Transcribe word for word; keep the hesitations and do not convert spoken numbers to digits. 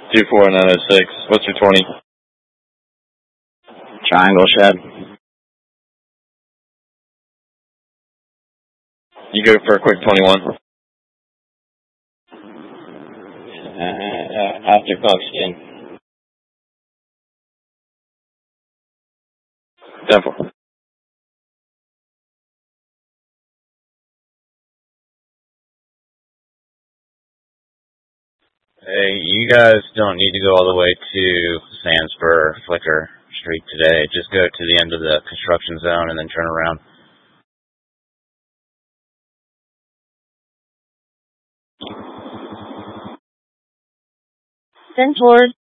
two four nine oh six. What's your twenty? Triangle shed. You go for a quick twenty-one. Uh, after Buckskin. Temple. Hey, you guys don't need to go all the way to Sandspur, Flicker Street today. Just go to the end of the construction zone and then turn around. Centaur